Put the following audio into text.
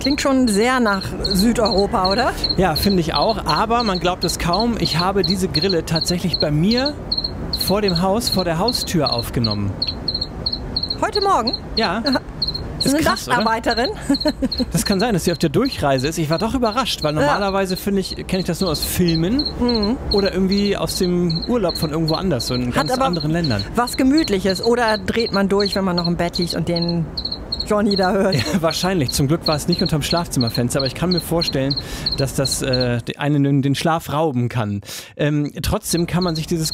Klingt schon sehr nach Südeuropa, oder? Ja, finde ich auch. Aber man glaubt es kaum, ich habe diese Grille tatsächlich bei mir vor dem Haus, vor der Haustür aufgenommen. Heute Morgen? Ja. Das ist eine krass, Gastarbeiterin. Das kann sein, dass sie auf der Durchreise ist. Ich war doch überrascht, weil normalerweise kenne ich das nur aus Filmen oder irgendwie aus dem Urlaub von irgendwo anders, so in ganz anderen Ländern. Was Gemütliches. Oder dreht man durch, wenn man noch im Bett liegt und den Johnny da hört? Ja, wahrscheinlich. Zum Glück war es nicht unterm Schlafzimmerfenster, aber ich kann mir vorstellen, dass das einen den Schlaf rauben kann. Trotzdem kann man sich dieses